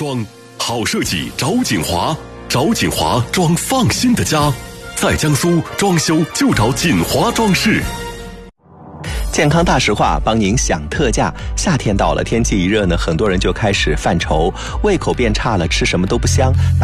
装，好设计找锦华，找锦华装放心的家。在江苏装修就找锦华装饰。 健康大实话，帮您享特价。夏天到了，天气一热呢，很多人就开始犯愁，胃口变差了，吃什么都不香。